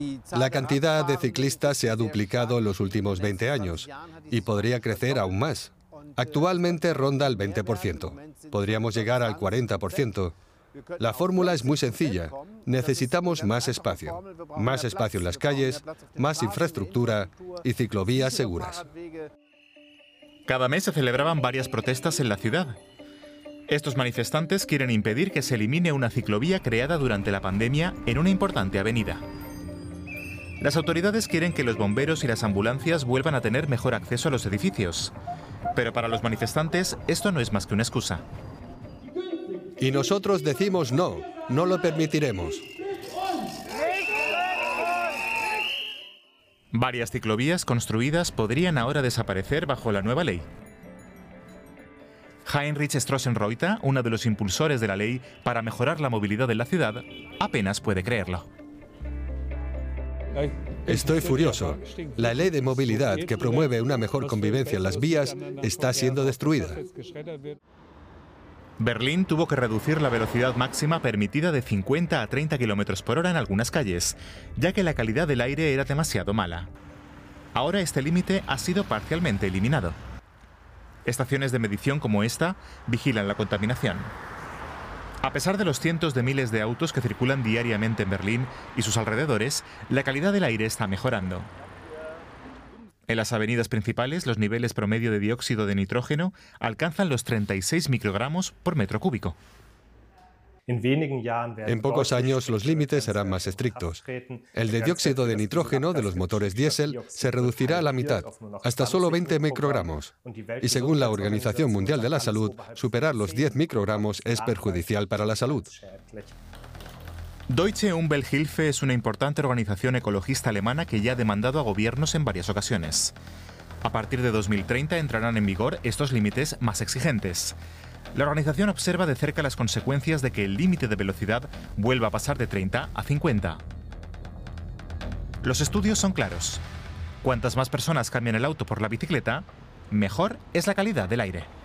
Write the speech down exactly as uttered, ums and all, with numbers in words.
La cantidad de ciclistas se ha duplicado en los últimos veinte años y podría crecer aún más. Actualmente ronda el veinte por ciento. Podríamos llegar al cuarenta por ciento. La fórmula es muy sencilla. Necesitamos más espacio. Más espacio en las calles, más infraestructura y ciclovías seguras. Cada mes se celebraban varias protestas en la ciudad. Estos manifestantes quieren impedir que se elimine una ciclovía creada durante la pandemia en una importante avenida. Las autoridades quieren que los bomberos y las ambulancias vuelvan a tener mejor acceso a los edificios. Pero para los manifestantes esto no es más que una excusa. Y nosotros decimos no, no lo permitiremos. Varias ciclovías construidas podrían ahora desaparecer bajo la nueva ley. Heinrich Strossenreuter, uno de los impulsores de la ley para mejorar la movilidad en la ciudad, apenas puede creerlo. Estoy furioso. La ley de movilidad que promueve una mejor convivencia en las vías está siendo destruida. Berlín tuvo que reducir la velocidad máxima permitida de cincuenta a treinta kilómetros por hora en algunas calles, ya que la calidad del aire era demasiado mala. Ahora este límite ha sido parcialmente eliminado. Estaciones de medición como esta vigilan la contaminación. A pesar de los cientos de miles de autos que circulan diariamente en Berlín y sus alrededores, la calidad del aire está mejorando. En las avenidas principales, los niveles promedio de dióxido de nitrógeno alcanzan los treinta y seis microgramos por metro cúbico. En pocos años los límites serán más estrictos. El de dióxido de nitrógeno de los motores diésel se reducirá a la mitad, hasta solo veinte microgramos. Y según la Organización Mundial de la Salud, superar los diez microgramos es perjudicial para la salud. Deutsche Umwelthilfe es una importante organización ecologista alemana que ya ha demandado a gobiernos en varias ocasiones. A partir de dos mil treinta entrarán en vigor estos límites más exigentes. La organización observa de cerca las consecuencias de que el límite de velocidad vuelva a pasar de treinta a cincuenta. Los estudios son claros. Cuantas más personas cambian el auto por la bicicleta, mejor es la calidad del aire.